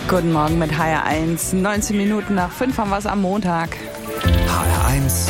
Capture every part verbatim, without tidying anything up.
Guten Morgen mit H R eins. neunzehn Minuten nach fünf haben wir es am Montag. H R eins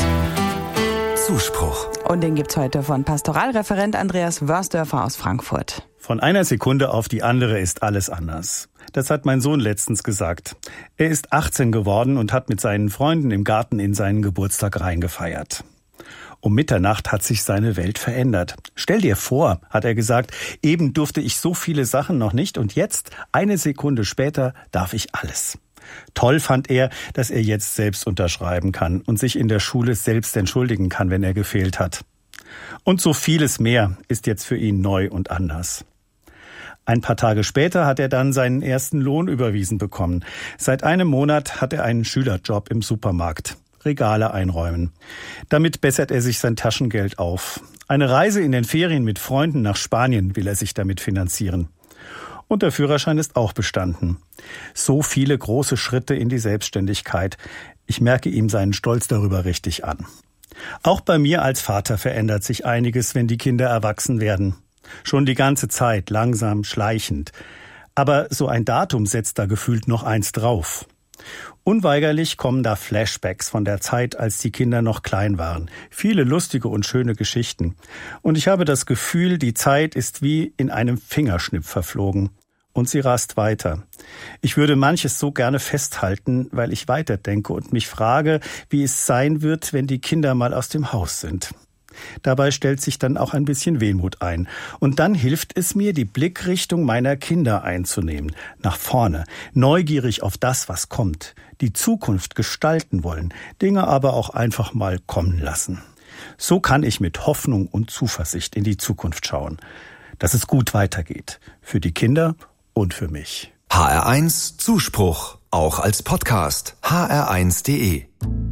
Zuspruch. Und den gibt's heute von Pastoralreferent Andreas Wörsdörfer aus Frankfurt. Von einer Sekunde auf die andere ist alles anders. Das hat mein Sohn letztens gesagt. Er ist achtzehn geworden und hat mit seinen Freunden im Garten in seinen Geburtstag reingefeiert. Um Mitternacht hat sich seine Welt verändert. Stell dir vor, hat er gesagt, eben durfte ich so viele Sachen noch nicht und jetzt, eine Sekunde später, darf ich alles. Toll fand er, dass er jetzt selbst unterschreiben kann und sich in der Schule selbst entschuldigen kann, wenn er gefehlt hat. Und so vieles mehr ist jetzt für ihn neu und anders. Ein paar Tage später hat er dann seinen ersten Lohn überwiesen bekommen. Seit einem Monat hat er einen Schülerjob im Supermarkt. Regale einräumen. Damit bessert er sich sein Taschengeld auf. Eine Reise in den Ferien mit Freunden nach Spanien will er sich damit finanzieren. Und der Führerschein ist auch bestanden. So viele große Schritte in die Selbstständigkeit. Ich merke ihm seinen Stolz darüber richtig an. Auch bei mir als Vater verändert sich einiges, wenn die Kinder erwachsen werden. Schon die ganze Zeit, langsam, schleichend. Aber so ein Datum setzt da gefühlt noch eins drauf. Unweigerlich kommen da Flashbacks von der Zeit, als die Kinder noch klein waren. Viele lustige und schöne Geschichten. Und ich habe das Gefühl, die Zeit ist wie in einem Fingerschnipp verflogen. Und sie rast weiter. Ich würde manches so gerne festhalten, weil ich weiterdenke und mich frage, wie es sein wird, wenn die Kinder mal aus dem Haus sind. Dabei stellt sich dann auch ein bisschen Wehmut ein. Und dann hilft es mir, die Blickrichtung meiner Kinder einzunehmen. Nach vorne, neugierig auf das, was kommt. Die Zukunft gestalten wollen, Dinge aber auch einfach mal kommen lassen. So kann ich mit Hoffnung und Zuversicht in die Zukunft schauen. Dass es gut weitergeht. Für die Kinder und für mich. H R eins Zuspruch. Auch als Podcast. H R eins punkt de